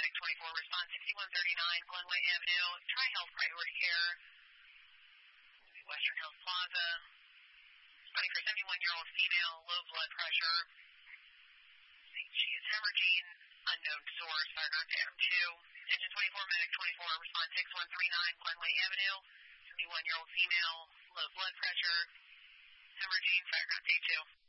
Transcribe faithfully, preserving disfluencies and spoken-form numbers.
medic twenty-four, respond sixty-one thirty-nine Glenway Avenue, Tri-Health Priority Care, Western Hills Plaza, responding for seventy-one-year-old female, low blood pressure. She is hemorrhaging, unknown source, Firecraft Avenue two. Engine twenty-four, medic twenty-four, respond sixty-one thirty-nine Glenway Avenue, seventy-one-year-old female, low blood pressure, hemorrhaging, Firecraft A two.